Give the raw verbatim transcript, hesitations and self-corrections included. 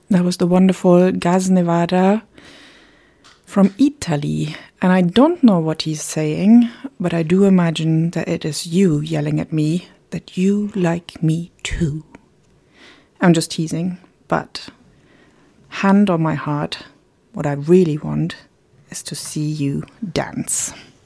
That was the wonderful Gaz Nevada from Italy. And I don't know what he's saying, but I do imagine that it is you yelling at me that you like me too. I'm just teasing, but hand on my heart, what I really want is to see you dance.